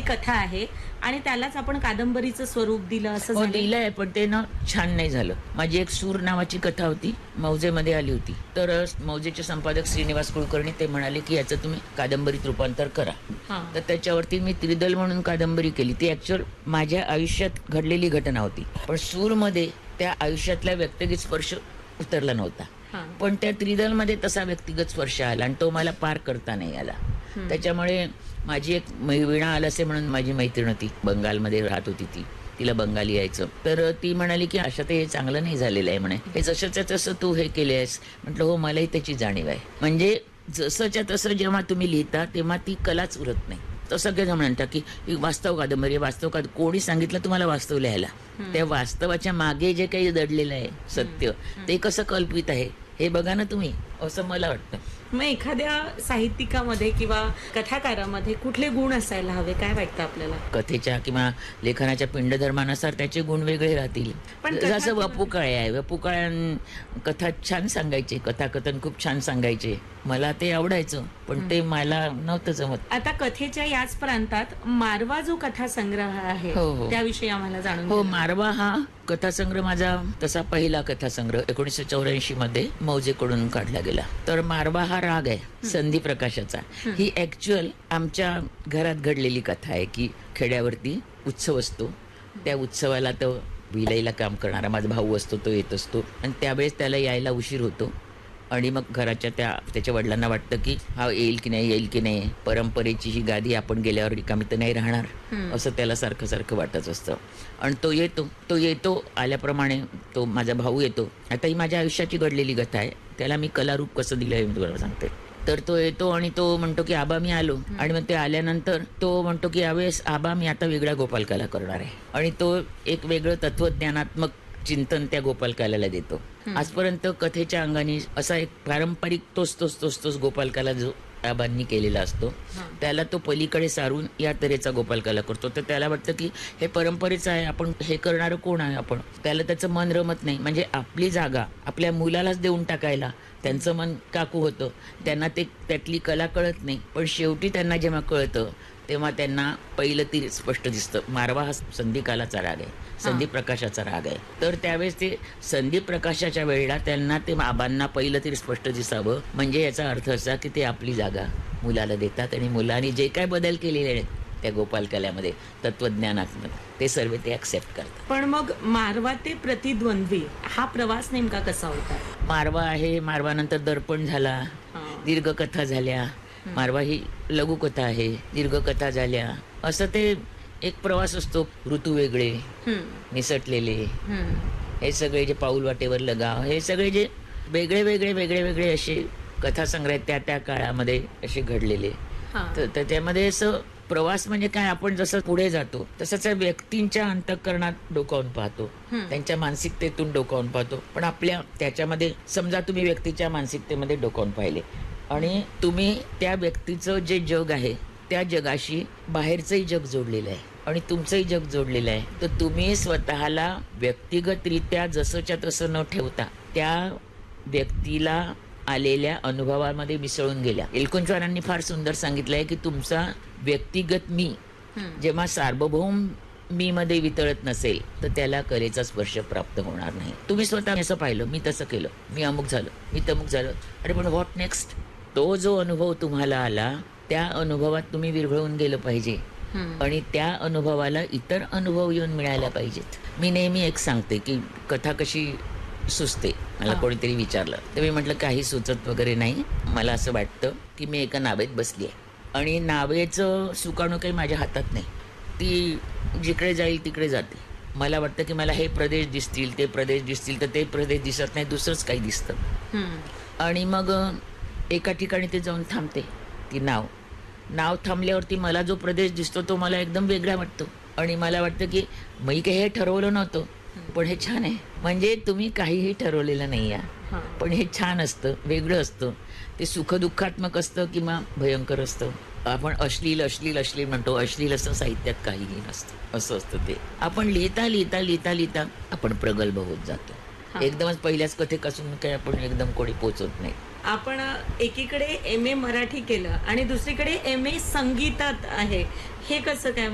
कथा आहे आणि त्यालाच आपण कादंबरीचं स्वरूप दिलं असं हो झालं. लिहिलंय, पण ते ना छान नाही झालं. माझी एक सूर नावाची कथा होती, मौजेमध्ये आली होती. तर मौजेचे संपादक श्रीनिवास कुलकर्णी ते म्हणाले की याचं तुम्ही कादंबरीत रूपांतर करा. हां. तर त्याच्यावरती मी त्रिदल म्हणून कादंबरी केली. ती ऍक्च्युअल माझ्या आयुष्यात घडलेली घटना होती, पण सूरमध्ये त्या आयुष्यातल्या व्यक्तिगत स्पर्श उतरला नव्हता. हां. पण त्या त्रिदलमध्ये तसा व्यक्तिगत स्पर्श आला आणि तो मला पार करता नाही आला. त्याच्यामुळे माझी एक वीणा आलसे म्हणून माझी मैत्रीण होती, बंगालमध्ये राहत होती ती, तिला बंगाली यायचं. तर ती म्हणाली की अशा ते हे चांगलं नाही झालेलं आहे म्हणे, हे जसंच्या तसं तू हे केलेस. म्हटलं हो, मलाही त्याची जाणीव आहे. म्हणजे जसंच्या तसं जेव्हा तुम्ही लिहिता तेव्हा ती कलाच उरत नाही. तर सगळेजण म्हणतात की ही वास्तव कादंबरी, वास्तव कोणी सांगितलं तुम्हाला वास्तव लिहायला? त्या वास्तवाच्या मागे जे काही दडलेलं आहे सत्य, ते कसं कल्पित आहे हे बघा ना तुम्ही, असं मला वाटतं. मग एखाद्या साहित्यिकामध्ये किंवा कथाकारामध्ये कुठले गुण असायला हवे, काय वाटतं आपल्याला? कथेच्या किंवा लेखनाच्या पिंडधर्मानुसार त्याचे गुण वेगळे राहतील. पण जसं वपू काळे आहे, वपू काळ्यां कथा छान सांगायचे, कथाकथन खूप छान सांगायचे, मला ते आवडायचं, पण ते मला नव्हतं जमत. आता कथेच्या याच प्रांतात मारवा जो कथा संग्रह आहे, हो, हो. त्याविषयी आम्हाला जाणून हो, घ्या. मारवा हा कथासंग्रह माझा तसा पहिला कथासंग्रह 1984 मध्ये मौजेकडून काढला गेला. तर मारवा हा राग आहे संधी प्रकाशाचा. ही ऍक्च्युअल आमच्या घरात घडलेली कथा आहे की खेड्यावरती उत्सव असतो, त्या उत्सवाला तो विलाईला काम करणारा माझा भाऊ असतो, तो येत असतो आणि त्यावेळेस त्याला यायला उशीर होतो आणि मग घराच्या त्याच्या वडिलांना वाटतं की हा येईल की नाही, परंपरेची ही गादी आपण गेल्यावर रिकामी तर नाही राहणार, असं त्याला सारखं सारखं वाटत असतं. आणि तो येतो आल्याप्रमाणे तो माझा भाऊ येतो. आता ही माझ्या आयुष्याची घडलेली कथा आहे, त्याला मी कलारूप कसं दिलं आहे मी तुम्हाला सांगते. तर तो येतो आणि तो म्हणतो की आबा मी आलो, आणि मग ते आल्यानंतर तो म्हणतो की यावेळेस आबा मी आता वेगळ्या गोपालकाला करणार आहे, आणि तो एक वेगळं तत्वज्ञानात्मक चिंतन त्या गोपालकाला देतो. आजपर्यंत कथेच्या अंगाने असा एक पारंपरिक तोच गोपालकाला जो आबांनी केलेला असतो, त्याला तो पलीकडे सारून या तऱ्हेचा गोपालकाला करतो. तर त्याला वाटतं की हे परंपरेचं आहे, आपण हे करणारं कोण आहे आपण, त्याला त्याचं मन रमत नाही. म्हणजे आपली जागा आपल्या मुलालाच देऊन टाकायला त्यांचं मन काकू होतं. त्यांना ते त्यातली कला कळत नाही, पण शेवटी त्यांना जेव्हा कळतं तेव्हा त्यांना पहिलं ती स्पष्ट दिसतं. मारवा हा संधिकालाचा राग आहे, संधी प्रकाशाचा राग आहे. तर त्यावेळेस ते संधी प्रकाशाच्या वेळेला त्यांना ते आबांना पहिलं तरी स्पष्ट दिसावं, म्हणजे याचा अर्थ असा की ते आपली जागा मुलाला देतात आणि मुलांनी जे काय बदल केलेले आहेत त्या गोपालकल्यामध्ये तत्वज्ञानात्मक, ते सर्व ते ऍक्सेप्ट करतात. पण मग मारवा ते प्रतिद्वंद्वी हा प्रवास नेमका कसा होता? मारवा आहे, मारवानंतर दर्पण झाला, दीर्घकथा झाल्या. मारवा ही लघुकथा आहे, दीर्घकथा झाल्या, असं ते एक प्रवास असतो. ऋतू वेगळे निसटलेले, हे सगळे जे पाऊल वाटेवर लगाव, हे सगळे जे वेगळे असे कथासंग्रह त्या काळामध्ये असे घडलेले. तर त्यामध्ये असं प्रवास म्हणजे काय, आपण जसं पुढे जातो तसंच व्यक्तींच्या अंतःकरणात डोकावून पाहतो, त्यांच्या मानसिकतेतून डोकावून पाहतो. पण आपल्या त्याच्यामध्ये समजा तुम्ही व्यक्तीच्या मानसिकतेमध्ये डोकावून पाहिले आणि तुम्ही त्या व्यक्तीचं जे जग आहे त्या जगाशी बाहेरचंही जग जोडलेलं आहे आणि तुमचंही जग जोडलेलं आहे, तर तुम्ही स्वतःला व्यक्तिगतरित्या जसंच्या तसं न ठेवता त्या व्यक्तीला आलेल्या अनुभवामध्ये मिसळून गेल्या. एलकुंचवारांनी फार सुंदर सांगितलंय की तुमचा व्यक्तिगत मी जेव्हा सार्वभौम मी मध्ये वितळत नसेल तर त्याला कलेचा स्पर्श प्राप्त होणार नाही. तुम्ही स्वतः असं पाहिलं, मी तसं केलं, मी अमुक झालं, मी तमुक झालं, अरे पण व्हॉट नेक्स्ट? तो जो अनुभव तुम्हाला आला त्या अनुभवात तुम्ही विरघळून गेलं पाहिजे आणि त्या अनुभवाला इतर अनुभव येऊन मिळायला पाहिजेत. मी नेहमी एक सांगते की कथा कशी सुचते. मला कोणीतरी विचारलं तर मी म्हटलं काही सुचत वगैरे नाही. मला असं वाटतं की मी एका नावेत बसली आहे आणि नावेचं सुकाणू काही माझ्या हातात नाही, ती जिकडे जाईल तिकडे जाते. मला वाटतं की मला हे प्रदेश दिसतील, ते प्रदेश दिसतील, तर ते प्रदेश दिसत नाही, दुसरंच काही दिसतं. आणि मग एका ठिकाणी ते जाऊन थांबते. ती नाव थांबल्यावरती मला जो प्रदेश दिसतो तो मला एकदम वेगळा वाटतो आणि मला वाटतं की मी काही हे ठरवलं नव्हतं, पण हे छान आहे. म्हणजे तुम्ही काहीही ठरवलेलं नाही आहे, पण हे छान असतं, वेगळं असतं. ते सुखदुःखात्मक असतं किंवा भयंकर असतं. आपण अश्लील म्हणतो, अश्लील असं साहित्यात काहीही नसतं, असं असतं ते. आपण लिहिता आपण प्रगल्भ होत जातो. एकदमच पहिल्याच कथेपासून काही आपण एकदम कोणी पोचत नाही. आपण एकीकडे MA मराठी केलं आणि दुसरीकडे MA संगीतात आहे, हे कसं काय?